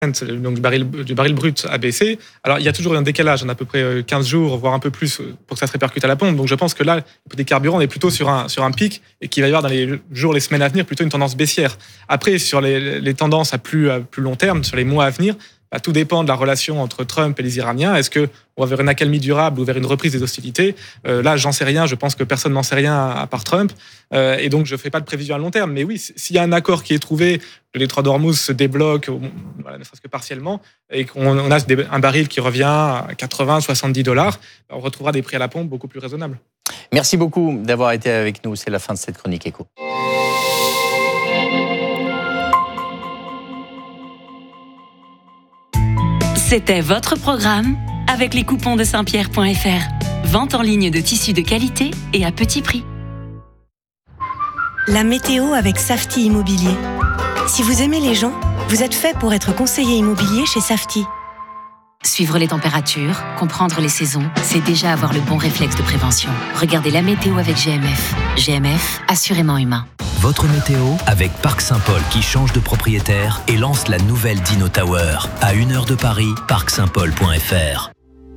donc du baril brut a baissé. Alors, il y a toujours un décalage, on a à peu près 15 jours, voire un peu plus, pour que ça se répercute à la pompe. Donc, je pense que là, des carburants, on est plutôt sur un pic et qu'il va y avoir dans les jours, les semaines à venir, plutôt une tendance baissière. Après, sur les tendances à plus long terme, sur les mois à venir, tout dépend de la relation entre Trump et les Iraniens. Est-ce qu'on va vers une accalmie durable ou vers une reprise des hostilités ? Là, j'en sais rien. Je pense que personne n'en sait rien à part Trump. Et donc, je ne fais pas de prévision à long terme. Mais oui, s'il y a un accord qui est trouvé, le détroit d'Ormuz se débloque, ne serait-ce que partiellement, et qu'on a un baril qui revient à 80, 70 $, on retrouvera des prix à la pompe beaucoup plus raisonnables. Merci beaucoup d'avoir été avec nous. C'est la fin de cette chronique éco. C'était votre programme avec les coupons de Saint-Pierre.fr. Vente en ligne de tissus de qualité et à petit prix. La météo avec Safety Immobilier. Si vous aimez les gens, vous êtes fait pour être conseiller immobilier chez Safety. Suivre les températures, comprendre les saisons, c'est déjà avoir le bon réflexe de prévention. Regardez la météo avec GMF. GMF, assurément humain. Votre météo avec Parc Saint-Paul qui change de propriétaire et lance la nouvelle Dino Tower. À 1 heure de Paris, parcsaintpaul.fr.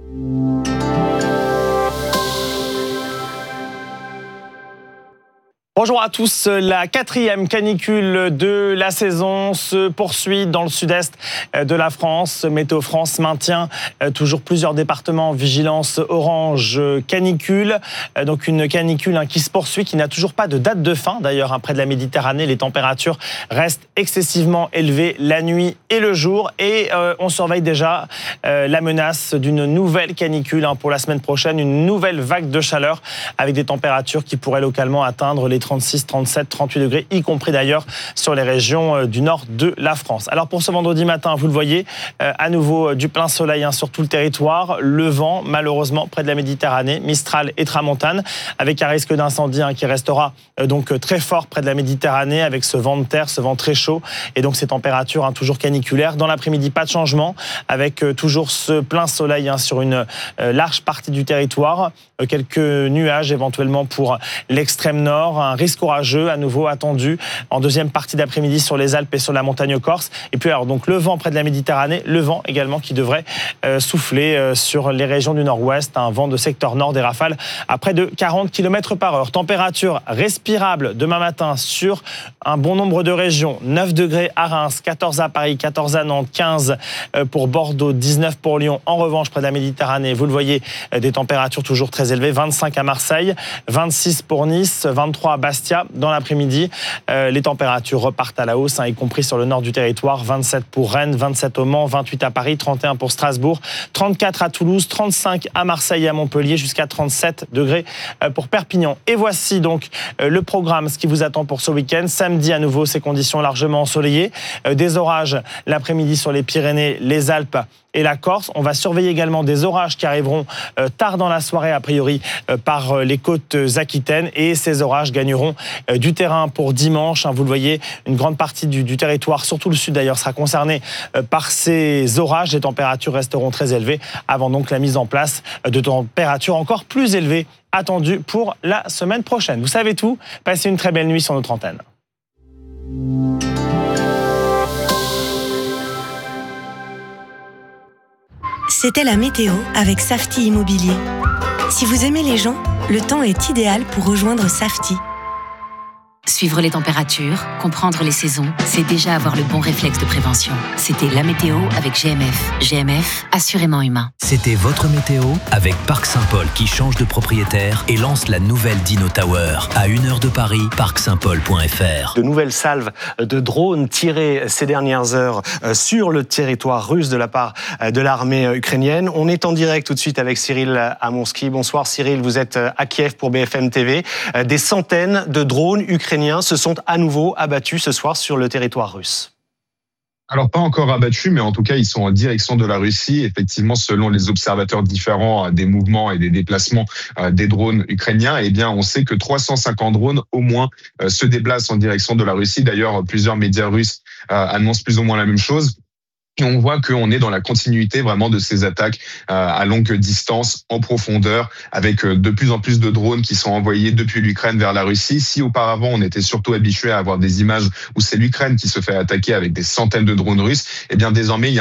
Bonjour à tous, la 4e canicule de la saison se poursuit dans le sud-est de la France. Météo France maintient toujours plusieurs départements en vigilance orange canicule. Donc une canicule qui se poursuit, qui n'a toujours pas de date de fin. D'ailleurs, près de la Méditerranée, les températures restent excessivement élevées la nuit et le jour. Et on surveille déjà la menace d'une nouvelle canicule pour la semaine prochaine, une nouvelle vague de chaleur avec des températures qui pourraient localement atteindre les 36, 37, 38 degrés, y compris d'ailleurs sur les régions du nord de la France. Alors pour ce vendredi matin, vous le voyez, à nouveau du plein soleil sur tout le territoire, le vent malheureusement près de la Méditerranée, Mistral et Tramontane, avec un risque d'incendie qui restera donc très fort près de la Méditerranée, avec ce vent de terre, ce vent très chaud, et donc ces températures toujours caniculaires. Dans l'après-midi, pas de changement, avec toujours ce plein soleil sur une large partie du territoire, quelques nuages éventuellement pour l'extrême nord, un risque orageux à nouveau attendu en deuxième partie d'après-midi sur les Alpes et sur la montagne corse. Et puis alors donc le vent près de la Méditerranée, le vent également qui devrait souffler sur les régions du nord-ouest, un vent de secteur nord, des rafales à près de 40 km/h. Température respirable demain matin sur un bon nombre de régions. 9 degrés à Reims, 14 à Paris, 14 à Nantes, 15 pour Bordeaux, 19 pour Lyon. En revanche, près de la Méditerranée, vous le voyez, des températures toujours très élevées. 25 à Marseille, 26 pour Nice, 23 à Bastia. Dans l'après-midi, les températures repartent à la hausse, y compris sur le nord du territoire. 27 pour Rennes, 27 au Mans, 28 à Paris, 31 pour Strasbourg, 34 à Toulouse, 35 à Marseille et à Montpellier, jusqu'à 37 degrés pour Perpignan. Et voici donc le programme, ce qui vous attend pour ce week-end. Samedi, à nouveau, ces conditions largement ensoleillées. Des orages l'après-midi sur les Pyrénées, les Alpes et la Corse. On va surveiller également des orages qui arriveront tard dans la soirée, a priori, par les côtes aquitaines. Et ces orages gagneront du terrain pour dimanche. Vous le voyez, une grande partie du territoire, surtout le sud d'ailleurs, sera concernée par ces orages. Les températures resteront très élevées avant donc la mise en place de températures encore plus élevées attendues pour la semaine prochaine. Vous savez tout, passez une très belle nuit sur notre antenne. C'était la météo avec Safety Immobilier. Si vous aimez les gens, le temps est idéal pour rejoindre Safety. Suivre les températures, comprendre les saisons, c'est déjà avoir le bon réflexe de prévention. C'était la météo avec GMF. GMF, assurément humain. C'était votre météo avec Parc Saint-Paul qui change de propriétaire et lance la nouvelle Dino Tower. À 1 heure de Paris, parcsaintpaul.fr. De nouvelles salves de drones tirées ces dernières heures sur le territoire russe de la part de l'armée ukrainienne. On est en direct tout de suite avec Cyril Amonski. Bonsoir Cyril, vous êtes à Kiev pour BFM TV. Des centaines de drones ukrainiens se sont à nouveau abattus ce soir sur le territoire russe. Alors, pas encore abattus, mais en tout cas, ils sont en direction de la Russie. Effectivement, selon les observateurs différents des mouvements et des déplacements des drones ukrainiens, eh bien, on sait que 350 drones au moins se déplacent en direction de la Russie. D'ailleurs, plusieurs médias russes annoncent plus ou moins la même chose. Et on voit qu'on est dans la continuité vraiment de ces attaques à longue distance, en profondeur, avec de plus en plus de drones qui sont envoyés depuis l'Ukraine vers la Russie. Si auparavant on était surtout habitué à avoir des images où c'est l'Ukraine qui se fait attaquer avec des centaines de drones russes, eh bien désormais il y a